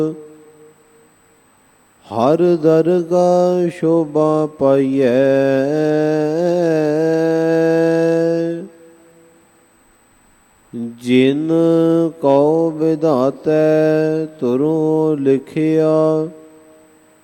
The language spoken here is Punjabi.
ਹਰ ਦਰਗਾਹ ਸ਼ੋਭਾ ਪਾਈਐ। ਜਿਨ ਕਉ ਵਿਧਾਤੈ ਤੁਰੁ ਲਿਖਿਆ